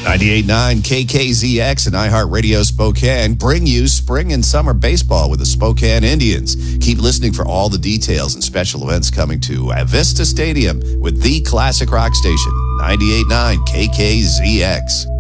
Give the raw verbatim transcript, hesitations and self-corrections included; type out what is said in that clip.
ninety-eight point nine K K Z X and iHeartRadio Spokane bring you spring and summer baseball with the Spokane Indians. Keep listening for all the details and special events coming to Avista Stadium with the classic rock station, ninety-eight point nine K K Z X.